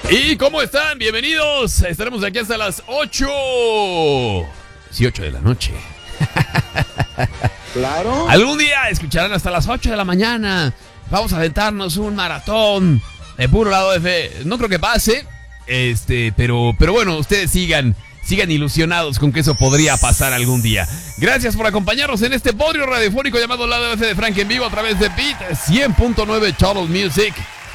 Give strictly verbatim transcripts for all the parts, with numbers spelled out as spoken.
¿Y cómo están? Bienvenidos. Estaremos aquí hasta las ocho. Sí, ocho de la noche. Claro. Algún día escucharán hasta las ocho de la mañana. Vamos a aventarnos un maratón de puro lado F. No creo que pase. Este, pero, pero bueno, ustedes sigan, sigan ilusionados con que eso podría pasar algún día. Gracias por acompañarnos en este bodrio radiofónico llamado Lado F de Frank en vivo a través de Beat cien punto nueve Channel Music.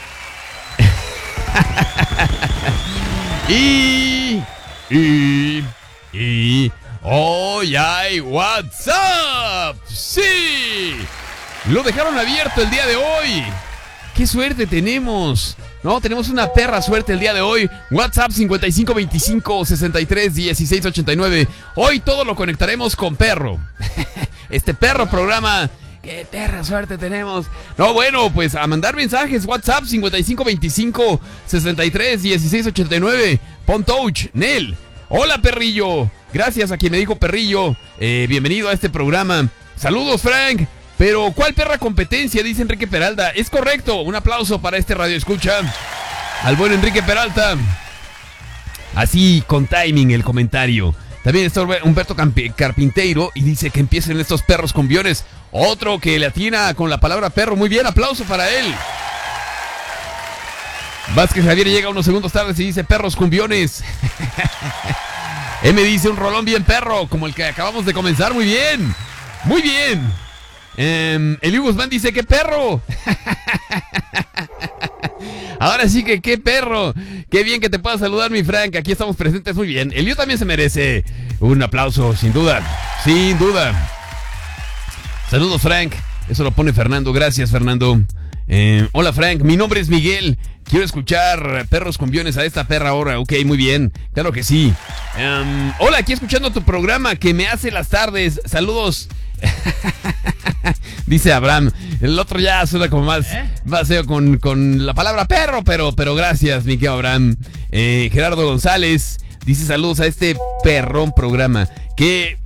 y, y, y, hoy hay WhatsApp. Sí, lo dejaron abierto el día de hoy. ¡Qué suerte tenemos! No, tenemos una perra suerte el día de hoy. WhatsApp cincuenta y cinco veinticinco sesenta y tres dieciséis ochenta y nueve. Hoy todo lo conectaremos con perro. Este perro programa. ¡Qué perra suerte tenemos! No, bueno, pues a mandar mensajes. WhatsApp cincuenta y cinco veinticinco sesenta y tres dieciséis ochenta y nueve. Pontouch, Nel. Hola, perrillo. Gracias a quien me dijo perrillo. Eh, bienvenido a este programa. Saludos, Frank. Pero, ¿cuál perra competencia? Dice Enrique Peralta. Es correcto. Un aplauso para este radio escucha. Al buen Enrique Peralta. Así, con timing, el comentario. También está Humberto Carpinteiro y dice que empiecen estos perros con guiones. Otro que le atina con la palabra perro. Muy bien, aplauso para él. Vázquez Javier llega unos segundos tarde y dice perros cumbiones. M dice un rolón bien perro, como el que acabamos de comenzar. Muy bien, muy bien. Um, Eli Guzmán dice ¡qué perro! Ahora sí que qué perro. Qué bien que te pueda saludar, mi Frank. Aquí estamos presentes, muy bien. Elio también se merece un aplauso, sin duda. Sin duda. Saludos, Frank. Eso lo pone Fernando. Gracias, Fernando. Eh, hola, Frank. Mi nombre es Miguel. Quiero escuchar perros con guiones a esta perra ahora. Ok, muy bien. Claro que sí. Um, hola, aquí escuchando tu programa que me hace las tardes. Saludos. Dice Abraham. El otro ya suena como más ¿Eh? vacío con, con la palabra perro, pero, pero gracias, mi querido Abraham. Eh, Gerardo González dice saludos a este perrón programa. Que